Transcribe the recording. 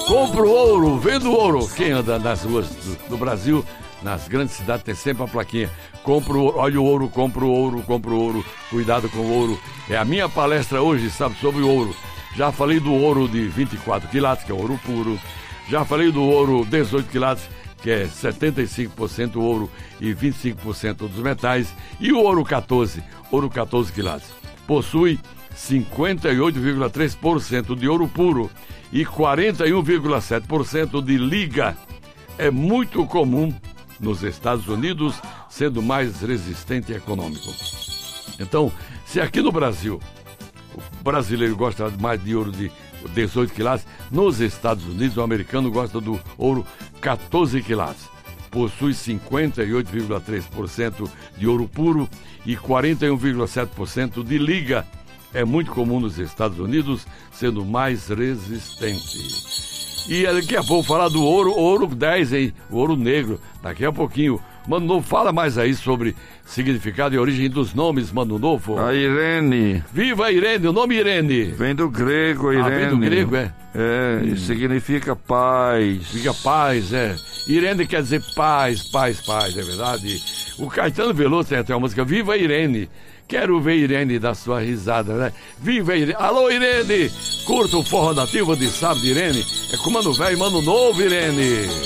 Compro ouro, vendo ouro. Quem anda nas ruas do Brasil, nas grandes cidades, tem sempre uma plaquinha. Compro ouro, olha o ouro, compro ouro, compro ouro. Cuidado com o ouro. É a minha palestra hoje, sabe, sobre o ouro. Já falei do ouro de 24 quilates, que é ouro puro. Já falei do ouro 18 quilates, que é 75% ouro e 25% dos metais. E o ouro 14 quilates. Possui 58,3% de ouro puro e 41,7% de liga. É muito comum nos Estados Unidos, sendo mais resistente e econômico. Então, se aqui no Brasil o brasileiro gosta mais de ouro de 18 quilates, nos Estados Unidos o americano gosta do ouro 14 quilates. Possui 58,3% de ouro puro e 41,7% de liga. É muito comum nos Estados Unidos, sendo mais resistente. E daqui a pouco falar do ouro 10, hein? O ouro negro, daqui a pouquinho. Mano Novo, fala mais aí sobre significado e origem dos nomes, Mano Novo. A Irene. Viva a Irene, o nome Irene. Vem do grego, Irene. Vem do grego, é? E significa paz. Significa paz, é. Irene quer dizer paz, é verdade. O Caetano Veloso tem até uma música, Viva a Irene. Quero ver Irene dar sua risada, né? Viva Irene. Alô, Irene! Curta o forró nativo de sábado, Irene. É com Mano Velho, Mano Novo, Irene.